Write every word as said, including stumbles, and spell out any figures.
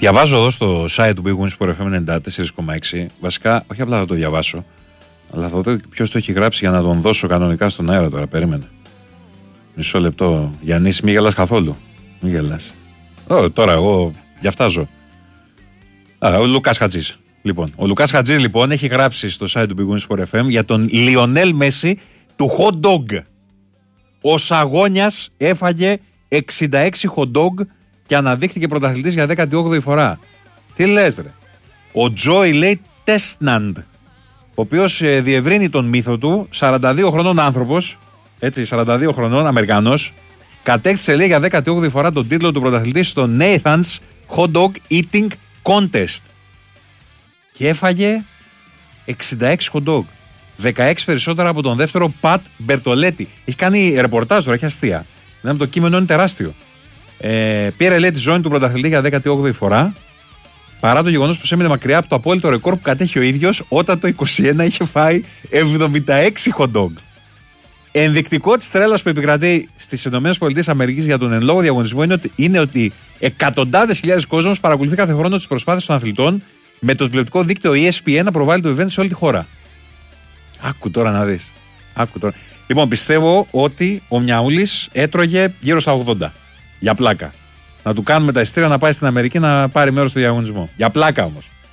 Διαβάζω εδώ στο site του Big Win Sport εφ εμ ενενήντα τέσσερα κόμμα έξι. Βασικά, όχι απλά θα το διαβάσω, αλλά θα δω ποιος το έχει γράψει για να τον δώσω κανονικά στον αέρα τώρα. Περίμενε. Μισό λεπτό. Γιάννης, μη γελάς καθόλου. Μη γελάς. Ω, τώρα εγώ διαφτάζω. Α, ο Λουκάς Χατζής. Λοιπόν, ο Λουκάς Χατζής λοιπόν έχει γράψει στο site του Big Win Sport εφ εμ για τον Λιονέλ Μέση του hot dog. Ο Σαγόνιας έφαγε εξήντα έξι hot dog και αναδείχθηκε πρωταθλητής για δέκατη όγδοη φορά. Τι λες ρε. Ο Τζόι λέει Τέσναντ, ο οποίος ε, διευρύνει τον μύθο του, σαράντα δύο χρονών άνθρωπος, έτσι, σαράντα δύο χρονών Αμερικανός, κατέκτησε λέει για δέκατη όγδοη φορά τον τίτλο του πρωταθλητή στο Nathan's Hot Dog Eating Contest. Και έφαγε εξήντα έξι hot dog. δεκαέξι περισσότερα από τον δεύτερο Πατ Μπερτολέτη. Έχει κάνει ρεπορτάζ τώρα, έχει αστεία. Δηλαδή το κείμενο είναι τεράστιο. Ε, πήρε λέει τη ζώνη του πρωταθλητή για δέκατη όγδοη φορά, παρά το γεγονός πως έμεινε μακριά από το απόλυτο ρεκόρ που κατέχει ο ίδιος όταν το είκοσι ένα είχε φάει εβδομήντα έξι hot dog. Ενδεικτικό της τρέλας που επικρατεί στις ΗΠΑ για τον εν λόγω διαγωνισμό είναι ότι, είναι ότι εκατοντάδες χιλιάδες κόσμος παρακολουθεί κάθε χρόνο τις προσπάθειες των αθλητών με το τηλεοπτικό δίκτυο ι ες πι εν να προβάλλει το event σε όλη τη χώρα. Άκου τώρα να δεις. Άκου τώρα. Λοιπόν, πιστεύω ότι ο Μιαούλης έτρωγε γύρω στα ογδόντα. Για πλάκα. Να του κάνουμε τα εισιτήρια να πάει στην Αμερική να πάρει μέρος στο διαγωνισμό. Για πλάκα όμως.